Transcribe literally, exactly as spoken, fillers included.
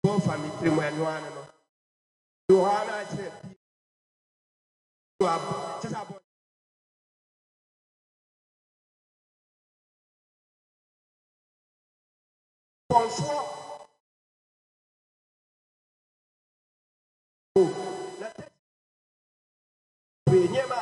Both family three and one. You are not just about four. Let us be near my